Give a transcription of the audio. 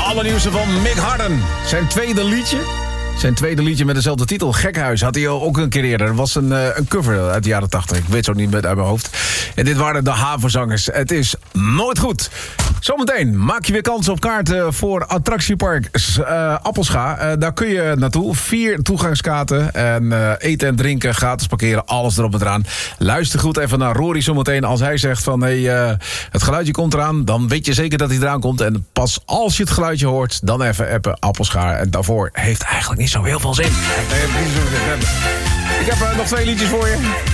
allernieuwste van Mick Harden. Zijn tweede liedje met dezelfde titel, Gekhuis, had hij ook een keer eerder. Dat was een cover uit de jaren 80. Ik weet zo niet uit mijn hoofd. En dit waren de Havenzangers. Het is nooit goed. Zometeen maak je weer kans op kaarten voor attractiepark Appelscha. Daar kun je naartoe. 4 toegangskaarten. En eten en drinken, gratis parkeren, alles erop en eraan. Luister goed even naar Rory zometeen. Als hij zegt van, het geluidje komt eraan, dan weet je zeker dat hij eraan komt. En pas als je het geluidje hoort, dan even appen Appelscha. En daarvoor heeft eigenlijk niet zo heel veel zin. Ik heb nog 2 liedjes voor je.